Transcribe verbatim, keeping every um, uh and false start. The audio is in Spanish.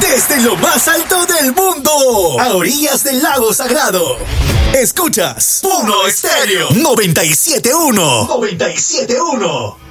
desde lo más alto del mundo, a orillas del lago Sagrado. Escuchas Puno Estéreo noventa y siete punto uno. noventa y siete punto uno.